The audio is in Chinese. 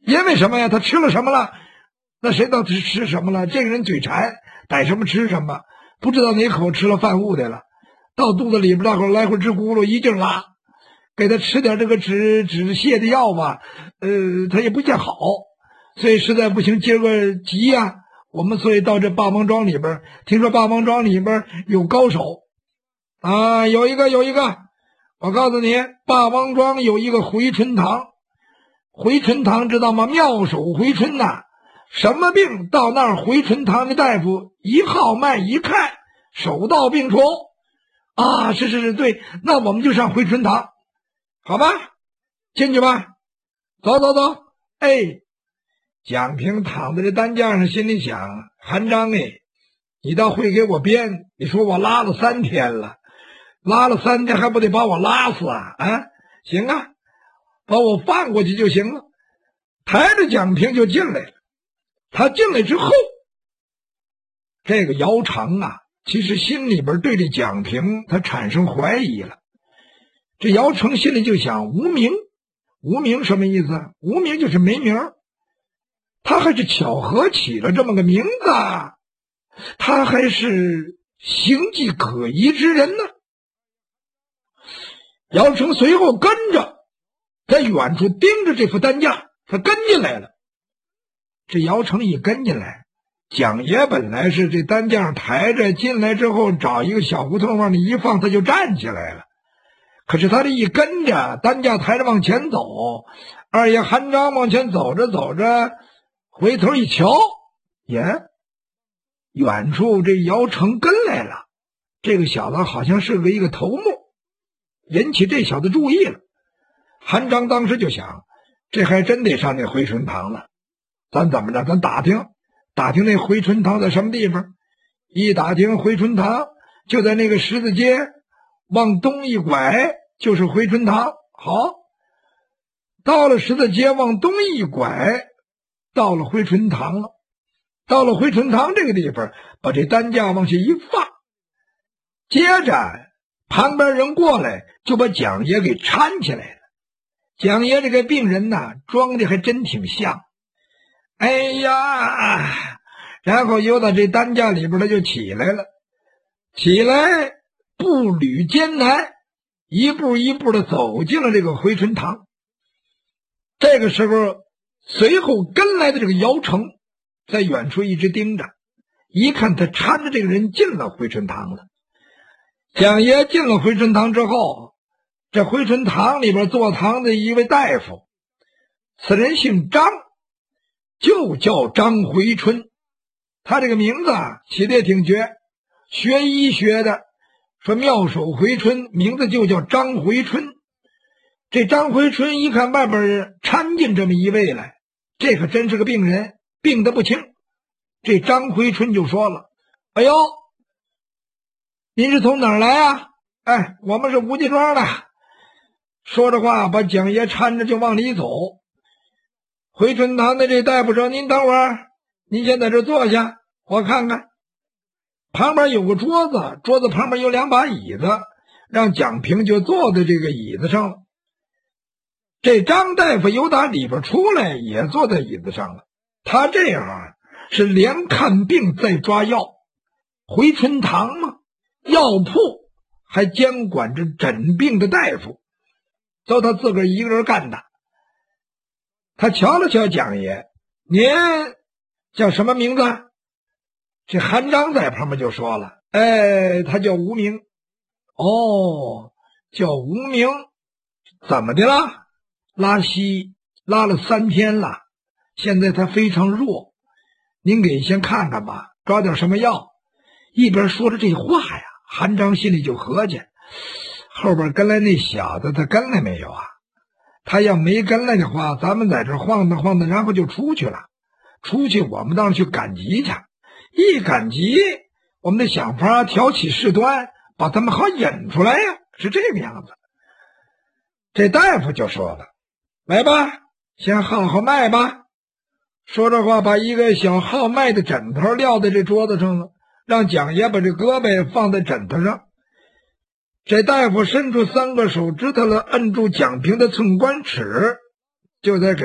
因为什么呀？他吃了什么了？那谁知道他吃什么了？这个人嘴馋，逮什么吃什么，不知道哪口吃了饭雾的了，到肚子里边大伙来回直咕噜，一劲拉，给他吃点这个止泻的药吧，他也不见好，所以实在不行，今儿个急呀，我们所以到这霸王庄里边，听说霸王庄里边有高手啊，有一个，我告诉你，霸王庄有一个回春堂，回春堂知道吗？妙手回春呐，什么病到那儿回春堂的大夫一号脉一看，手到病除啊！是，对，那我们就上回春堂，好吧？进去吧，走。哎，蒋平躺在这担架上，心里想：韩章哎，你倒会给我编！你说我拉了3天了，拉了3天还不得把我拉死啊？啊，行啊，把我放过去就行了。抬着蒋平就进来了。他进来之后，这个姚成啊，其实心里边对这蒋平他产生怀疑了。这姚成心里就想：无名什么意思？无名就是没名，他还是巧合起了这么个名字，他还是形迹可疑之人呢。姚成随后跟着在远处盯着这副担架，他跟进来了。这姚成一跟进来，蒋爷本来是这担架上抬着进来之后，找一个小胡同往里一放，他就站起来了。可是他这一跟着担架抬着往前走，二爷韩章往前走着，回头一瞧，耶，远处这姚成跟来了。这个小子好像是一个头目，引起这小子注意了。韩章当时就想，这还真得上那回春堂了。咱怎么着？咱打听那回春堂在什么地方？一打听，回春堂就在那个十字街，往东一拐就是回春堂。好，到了十字街往东一拐，到了回春堂了。到了回春堂这个地方，把这担架往下一放，接着旁边人过来就把蒋爷给搀起来了。蒋爷这个病人呐，装的还真挺像。哎呀，然后由到这担架里边他就起来了，起来步履艰难，一步一步的走进了这个回春堂。这个时候，随后跟来的这个姚成在远处一直盯着，一看他搀着这个人进了回春堂了。蒋爷进了回春堂之后，这回春堂里边坐堂的一位大夫，此人姓张，就叫张回春。他这个名字起的也挺绝，学医学的，说妙手回春，名字就叫张回春。这张回春一看外边掺进这么一位来，这可真是个病人，病得不轻。这张回春就说了：哎呦，您是从哪儿来啊？哎，我们是吴家庄的。说着话把蒋爷搀着就往里走。回春堂的这大夫说：您等会儿，您先在这坐下，我看看。旁边有个桌子，桌子旁边有2把椅子，让蒋平就坐在这个椅子上了。这张大夫由打里边出来，也坐在椅子上了。他这样是连看病再抓药，回春堂嘛，药铺还监管着诊病的大夫，都他自个儿一个人干的。他瞧了瞧蒋爷：您叫什么名字？这韩章在旁边就说了：哎，他叫无名。哦，叫无名，怎么的了？拉稀拉了3天了，现在他非常弱，您给先看看吧，抓点什么药。一边说着这话呀，韩章心里就合计，后边跟来那小子他跟来没有啊？他要没跟来的话，咱们在这晃荡晃荡，然后就出去了。出去我们当然去赶集去，一赶集我们得想法挑起事端，把他们好引出来呀，是这个样子。这大夫就说了：来吧，先号号脉吧。说这话把一个小号脉的枕头撂在这桌子上了，让蒋爷把这胳膊放在枕头上。这大夫伸出3个手指头了，摁住蒋平的寸关尺，就在给